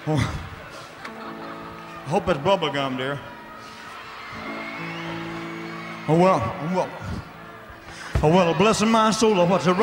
Oh, I hope it's bubble gum, dear. Oh, well, bless my soul, what's a